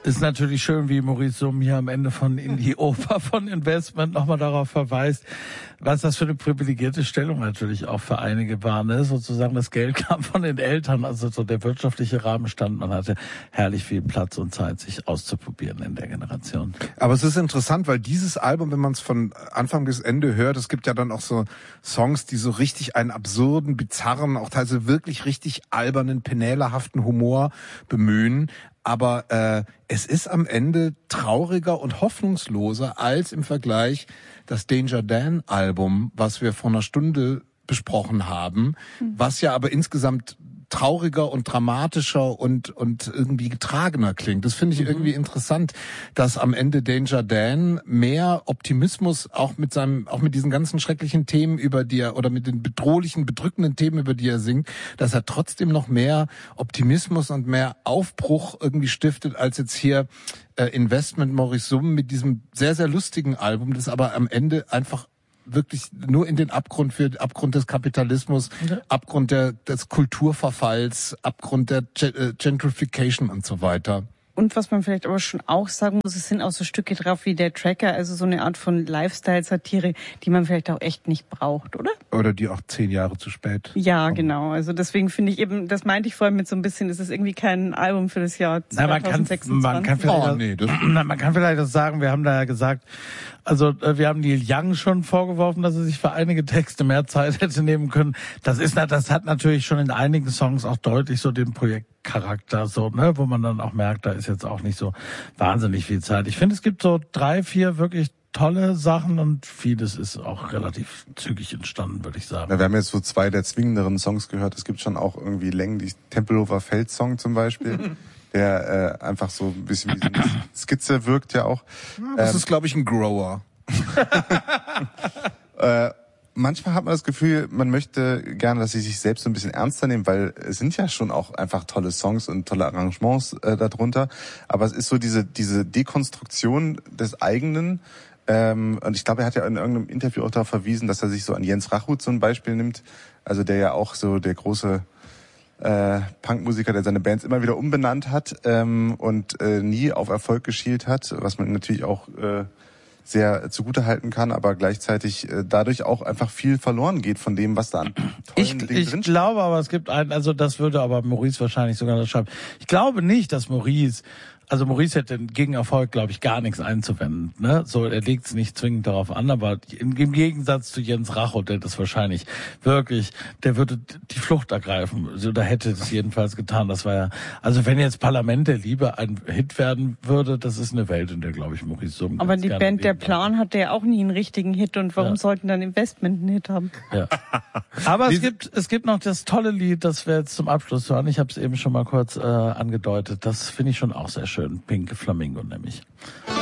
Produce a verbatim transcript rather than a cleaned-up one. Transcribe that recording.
Ist natürlich schön, wie Maurice Summ hier am Ende von In die Oper von Investment nochmal darauf verweist, was das für eine privilegierte Stellung natürlich auch für einige war. Ne? Sozusagen das Geld kam von den Eltern, also so der wirtschaftliche Rahmen stand. Man hatte herrlich viel Platz und Zeit, sich auszuprobieren in der Generation. Aber es ist interessant, weil dieses Album, wenn man es von Anfang bis Ende hört, es gibt ja dann auch so Songs, die so richtig einen absurden, bizarren, auch teilweise wirklich richtig albernen, penälerhaften Humor bemühen. Aber äh, es ist am Ende trauriger und hoffnungsloser als im Vergleich das Danger Dan Album, was wir vor einer Stunde besprochen haben, mhm. was ja aber insgesamt trauriger und dramatischer und und irgendwie getragener klingt. Das finde ich mhm. irgendwie interessant, dass am Ende Danger Dan mehr Optimismus auch mit seinem auch mit diesen ganzen schrecklichen Themen, über die er oder mit den bedrohlichen, bedrückenden Themen, über die er singt, dass er trotzdem noch mehr Optimismus und mehr Aufbruch irgendwie stiftet als jetzt hier äh, Investment Maurice Summ mit diesem sehr sehr lustigen Album, das aber am Ende einfach wirklich nur in den Abgrund für Abgrund des Kapitalismus, okay. Abgrund der, des Kulturverfalls, Abgrund der Gentrification und so weiter. Und was man vielleicht aber schon auch sagen muss, es sind auch so Stücke drauf wie der Tracker, also so eine Art von Lifestyle-Satire, die man vielleicht auch echt nicht braucht, oder? Oder die auch zehn Jahre zu spät. Ja, genau. Also deswegen finde ich eben, das meinte ich vorhin mit so ein bisschen, es ist irgendwie kein Album für das Jahr zwanzig sechsundzwanzig. Na, man, kann, man, kann vielleicht, oh, nee, das na, man kann vielleicht das sagen, wir haben da ja gesagt, also wir haben Neil Young schon vorgeworfen, dass er sich für einige Texte mehr Zeit hätte nehmen können. Das ist, das hat natürlich schon in einigen Songs auch deutlich so den Projektcharakter, so, ne, wo man dann auch merkt, da ist jetzt auch nicht so wahnsinnig viel Zeit. Ich finde, es gibt so drei, vier wirklich tolle Sachen und vieles ist auch relativ zügig entstanden, würde ich sagen. Ja, wir haben jetzt so zwei der zwingenderen Songs gehört. Es gibt schon auch irgendwie Längen, die Tempelhofer Feld-Song zum Beispiel. Der äh, einfach so ein bisschen wie eine Skizze wirkt ja auch. Das ähm, ist, glaube ich, ein Grower. äh, manchmal hat man das Gefühl, man möchte gerne, dass sie sich selbst so ein bisschen ernster nehmen, weil es sind ja schon auch einfach tolle Songs und tolle Arrangements äh, darunter. Aber es ist so diese diese Dekonstruktion des eigenen. Ähm, und ich glaube, er hat ja in irgendeinem Interview auch darauf verwiesen, dass er sich so an Jens Rachut so ein Beispiel nimmt. Also der ja auch so der große äh, Punkmusiker, der seine Bands immer wieder umbenannt hat ähm, und äh, nie auf Erfolg geschielt hat, was man natürlich auch äh, sehr zugutehalten kann, aber gleichzeitig äh, dadurch auch einfach viel verloren geht von dem, was da an tollen ich, Dingen ich drin Ich glaube aber, es gibt einen, also das würde aber Maurice wahrscheinlich sogar das schreiben. Ich glaube nicht, dass Maurice Also Maurice hätte gegen Erfolg, glaube ich, gar nichts einzuwenden. Ne? So, er legt es nicht zwingend darauf an, aber im Gegensatz zu Jens Rachut, der das wahrscheinlich wirklich, der würde die Flucht ergreifen. So, da hätte es jedenfalls getan. Das war ja, also wenn jetzt Parlament der Liebe ein Hit werden würde, das ist eine Welt, in der, glaube ich, Maurice Summ. Aber die Band Der Plan hatte ja auch nie einen richtigen Hit und warum ja. sollten dann Investment einen Hit haben? Ja. Aber es gibt es gibt noch das tolle Lied, das wir jetzt zum Abschluss hören. Ich habe es eben schon mal kurz äh, angedeutet. Das finde ich schon auch sehr schön. Pinke Flamingo nämlich.